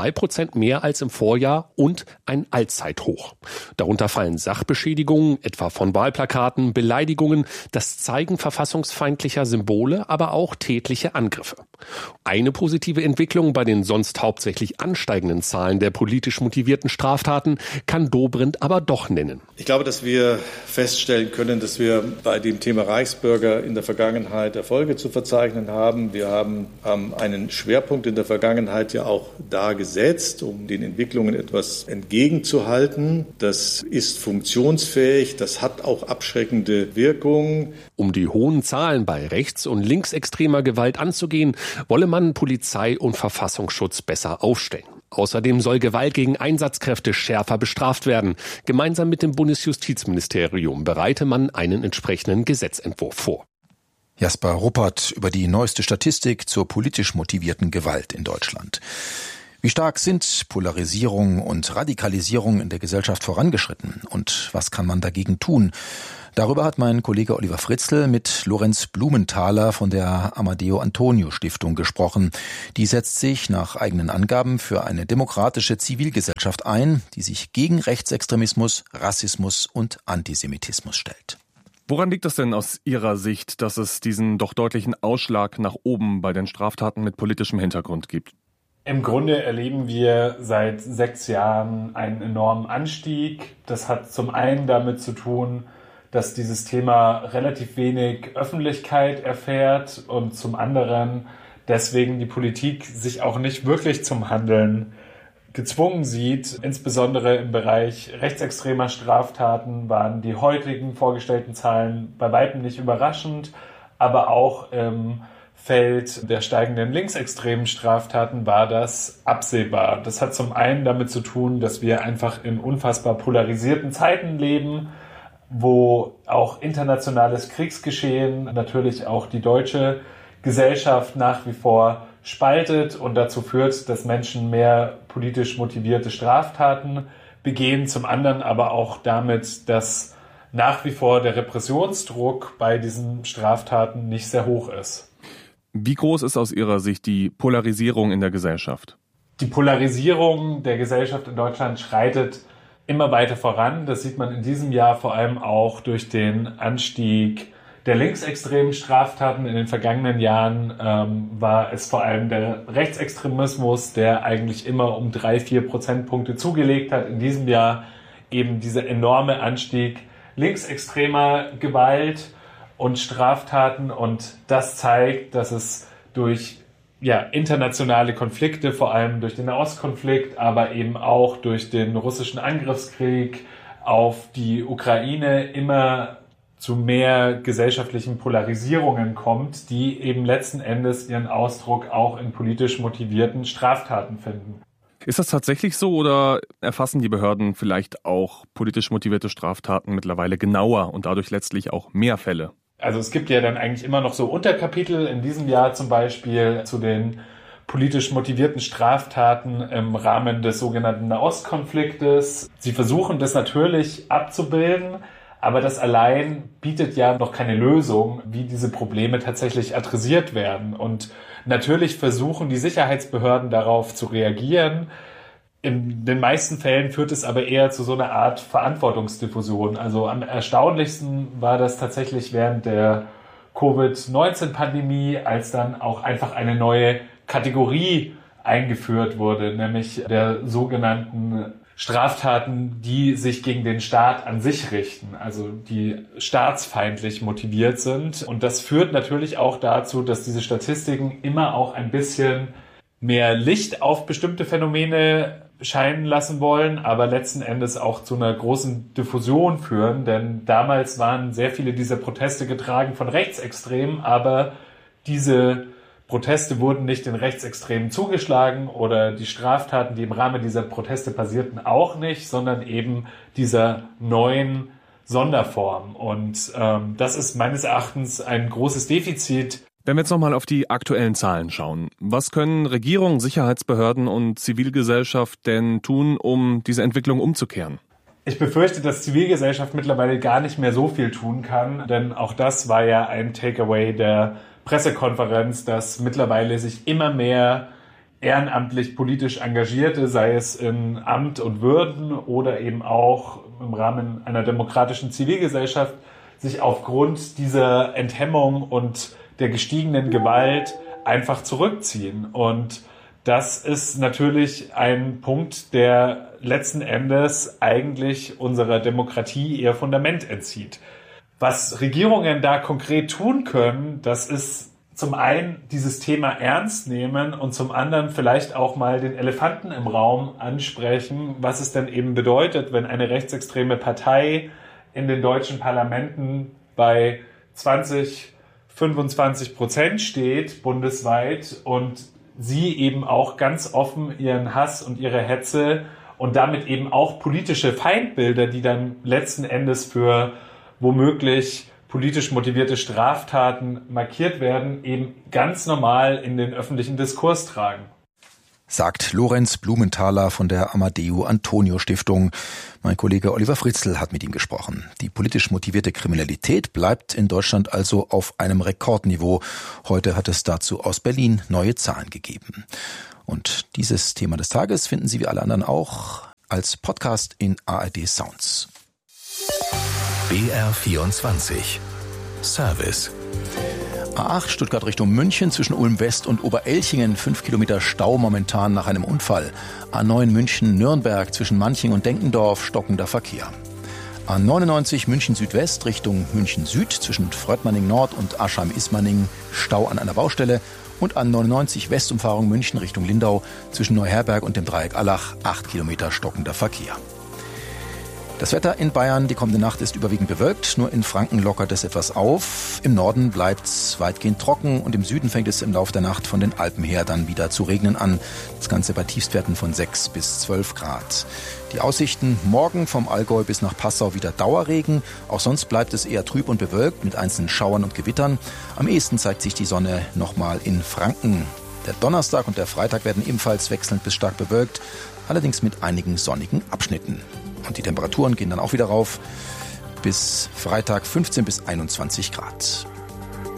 2% mehr als im Vorjahr und ein Allzeithoch. Darunter fallen Sachbeschädigungen, etwa von Wahlplakaten, Beleidigungen, das Zeigen verfassungsfeindlicher Symbole, aber auch tätliche Angriffe. Eine positive Entwicklung bei den sonst hauptsächlich ansteigenden Zahlen der politisch motivierten Straftaten kann Dobrindt aber doch nennen. Ich glaube, dass wir feststellen können, dass wir bei dem Thema Reichsbürger in der Vergangenheit Erfolge zu verzeichnen haben. Wir haben einen Schwerpunkt in der Vergangenheit ja auch da gesetzt, um den Entwicklungen etwas entgegenzuhalten. Das ist funktionsfähig, das hat auch abschreckende Wirkung. Um die hohen Zahlen bei rechts- und linksextremer Gewalt anzugehen, wolle man Polizei und Verfassungsschutz besser aufstellen. Außerdem soll Gewalt gegen Einsatzkräfte schärfer bestraft werden. Gemeinsam mit dem Bundesjustizministerium bereite man einen entsprechenden Gesetzentwurf vor. Jasper Ruppert über die neueste Statistik zur politisch motivierten Gewalt in Deutschland. Wie stark sind Polarisierung und Radikalisierung in der Gesellschaft vorangeschritten? Und was kann man dagegen tun? Darüber hat mein Kollege Oliver Fritzl mit Lorenz Blumenthaler von der Amadeo Antonio Stiftung gesprochen. Die setzt sich nach eigenen Angaben für eine demokratische Zivilgesellschaft ein, die sich gegen Rechtsextremismus, Rassismus und Antisemitismus stellt. Woran liegt es denn aus Ihrer Sicht, dass es diesen doch deutlichen Ausschlag nach oben bei den Straftaten mit politischem Hintergrund gibt? Im Grunde erleben wir seit 6 Jahren einen enormen Anstieg. Das hat zum einen damit zu tun, dass dieses Thema relativ wenig Öffentlichkeit erfährt und zum anderen deswegen die Politik sich auch nicht wirklich zum Handeln gezwungen sieht. Insbesondere im Bereich rechtsextremer Straftaten waren die heutigen vorgestellten Zahlen bei weitem nicht überraschend, aber auch im Feld der steigenden linksextremen Straftaten war das absehbar. Das hat zum einen damit zu tun, dass wir einfach in unfassbar polarisierten Zeiten leben, wo auch internationales Kriegsgeschehen natürlich auch die deutsche Gesellschaft nach wie vor spaltet und dazu führt, dass Menschen mehr politisch motivierte Straftaten begehen. Zum anderen aber auch damit, dass nach wie vor der Repressionsdruck bei diesen Straftaten nicht sehr hoch ist. Wie groß ist aus Ihrer Sicht die Polarisierung in der Gesellschaft? Die Polarisierung der Gesellschaft in Deutschland schreitet immer weiter voran. Das sieht man in diesem Jahr vor allem auch durch den Anstieg der linksextremen Straftaten. In den vergangenen Jahren war es vor allem der Rechtsextremismus, der eigentlich immer um 3-4 Prozentpunkte zugelegt hat. In diesem Jahr eben dieser enorme Anstieg linksextremer Gewalt und Straftaten. Und das zeigt, dass es durch internationale Konflikte, vor allem durch den Nahostkonflikt, aber eben auch durch den russischen Angriffskrieg auf die Ukraine immer zu mehr gesellschaftlichen Polarisierungen kommt, die eben letzten Endes ihren Ausdruck auch in politisch motivierten Straftaten finden. Ist das tatsächlich so oder erfassen die Behörden vielleicht auch politisch motivierte Straftaten mittlerweile genauer und dadurch letztlich auch mehr Fälle? Also es gibt ja dann eigentlich immer noch so Unterkapitel, in diesem Jahr zum Beispiel zu den politisch motivierten Straftaten im Rahmen des sogenannten Nahostkonfliktes. Sie versuchen das natürlich abzubilden, aber das allein bietet ja noch keine Lösung, wie diese Probleme tatsächlich adressiert werden. Und natürlich versuchen die Sicherheitsbehörden darauf zu reagieren. In den meisten Fällen führt es aber eher zu so einer Art Verantwortungsdiffusion. Also am erstaunlichsten war das tatsächlich während der Covid-19-Pandemie, als dann auch einfach eine neue Kategorie eingeführt wurde, nämlich der sogenannten Straftaten, die sich gegen den Staat an sich richten, also die staatsfeindlich motiviert sind. Und das führt natürlich auch dazu, dass diese Statistiken immer auch ein bisschen mehr Licht auf bestimmte Phänomene scheinen lassen wollen, aber letzten Endes auch zu einer großen Diffusion führen, denn damals waren sehr viele dieser Proteste getragen von Rechtsextremen, aber diese Proteste wurden nicht den Rechtsextremen zugeschlagen oder die Straftaten, die im Rahmen dieser Proteste passierten, auch nicht, sondern eben dieser neuen Sonderform. Und das ist meines Erachtens ein großes Defizit. Wenn wir jetzt nochmal auf die aktuellen Zahlen schauen, was können Regierung, Sicherheitsbehörden und Zivilgesellschaft denn tun, um diese Entwicklung umzukehren? Ich befürchte, dass Zivilgesellschaft mittlerweile gar nicht mehr so viel tun kann, denn auch das war ja ein Takeaway der Pressekonferenz, dass mittlerweile sich immer mehr ehrenamtlich politisch Engagierte, sei es in Amt und Würden oder eben auch im Rahmen einer demokratischen Zivilgesellschaft, sich aufgrund dieser Enthemmung und der gestiegenen Gewalt einfach zurückziehen. Und das ist natürlich ein Punkt, der letzten Endes eigentlich unserer Demokratie ihr Fundament entzieht. Was Regierungen da konkret tun können, das ist zum einen dieses Thema ernst nehmen und zum anderen vielleicht auch mal den Elefanten im Raum ansprechen, was es denn eben bedeutet, wenn eine rechtsextreme Partei in den deutschen Parlamenten bei 25% steht bundesweit und sie eben auch ganz offen ihren Hass und ihre Hetze und damit eben auch politische Feindbilder, die dann letzten Endes für womöglich politisch motivierte Straftaten markiert werden, eben ganz normal in den öffentlichen Diskurs tragen. Sagt Lorenz Blumenthaler von der Amadeo Antonio Stiftung. Mein Kollege Oliver Fritzl hat mit ihm gesprochen. Die politisch motivierte Kriminalität bleibt in Deutschland also auf einem Rekordniveau. Heute hat es dazu aus Berlin neue Zahlen gegeben. Und dieses Thema des Tages finden Sie wie alle anderen auch als Podcast in ARD Sounds. BR24 Service. A8 Stuttgart Richtung München zwischen Ulm West und Oberelchingen 5 Kilometer Stau momentan nach einem Unfall. A9 München Nürnberg zwischen Manching und Denkendorf stockender Verkehr. A99 München Südwest Richtung München Süd zwischen Fröttmanning Nord und Aschheim-Ismaning Stau an einer Baustelle. Und A99 Westumfahrung München Richtung Lindau zwischen Neuherberg und dem Dreieck Allach 8 Kilometer stockender Verkehr. Das Wetter in Bayern die kommende Nacht ist überwiegend bewölkt. Nur in Franken lockert es etwas auf. Im Norden bleibt es weitgehend trocken und im Süden fängt es im Laufe der Nacht von den Alpen her dann wieder zu regnen an. Das Ganze bei Tiefstwerten von 6 bis 12 Grad. Die Aussichten: morgen vom Allgäu bis nach Passau wieder Dauerregen. Auch sonst bleibt es eher trüb und bewölkt mit einzelnen Schauern und Gewittern. Am ehesten zeigt sich die Sonne nochmal in Franken. Der Donnerstag und der Freitag werden ebenfalls wechselnd bis stark bewölkt, allerdings mit einigen sonnigen Abschnitten. Und die Temperaturen gehen dann auch wieder rauf. Bis Freitag 15 bis 21 Grad.